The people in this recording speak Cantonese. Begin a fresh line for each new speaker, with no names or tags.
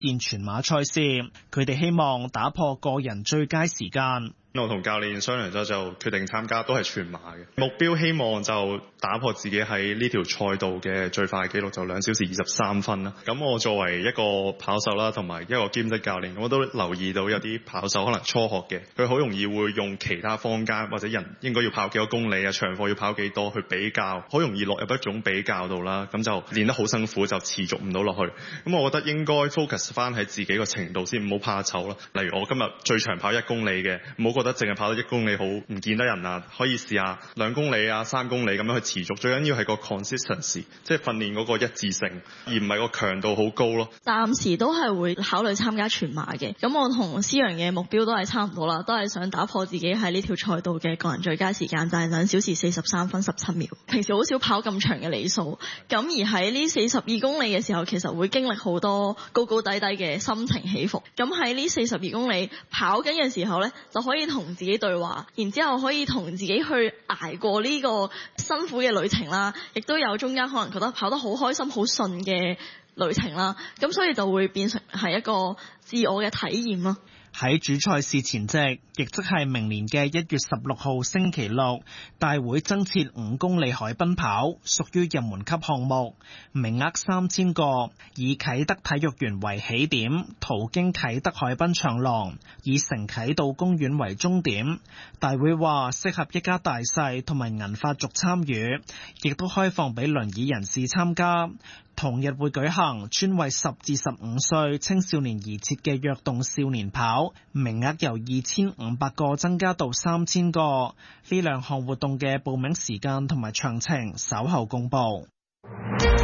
戰全馬賽事，佢哋希望打破個人最佳時間。
我同教練商量咗就決定參加，都係全馬嘅目標，希望就打破自己喺呢條賽道嘅最快紀錄，就2小時23分啦。咁我作為一個跑手啦，同埋一個兼職教練，我都留意到有啲跑手可能初學嘅，佢好容易會用其他坊間或者人應該要跑幾多公里啊，長課要跑幾多去比較，好容易落入一種比較度啦。咁就練得好辛苦，就持續唔到落去。咁我覺得應該 focus 翻喺自己個程度先，唔好怕醜啦。例如我今日最長跑1公里嘅，唔好覺得淨係跑到1公里好唔見得人啊，可以試下2公里啊、3公里咁樣去持續。最緊要係個 consistency， 即係訓練嗰個一致性，而唔係個強度好高咯。
暫時都係會考慮參加全馬嘅。咁我同思陽嘅目標都係差唔多啦，都係想打破自己喺呢條賽道嘅個人最佳時間，就係2小時43分17秒。平時好少跑咁長嘅里數，咁而喺呢42公里嘅時候，其實會經歷好多高高低低嘅心情起伏。咁喺呢42公里跑緊嘅時候呢，就可以同自己對話，然之後可以同自己去捱過呢個辛苦嘅旅程啦，亦都有中間可能覺得跑得好開心好順嘅旅程啦，咁所以就會變成係一個自我嘅體驗咯。
喺主賽事前夕，亦即係明年嘅1月16號星期六，大會增設5公里海濱跑，屬於入門級項目，名額3000個，以啟德體育園為起點，途經啟德海濱長廊，以城啟道公園為終點。大會話適合一家大細同埋銀髮族參與，亦都開放俾輪椅人士參加。同日會舉行專為10至15歲青少年而設嘅躍動少年跑，名額由2500個增加到3000個。呢兩項活動嘅報名時間同埋詳情稍後公佈。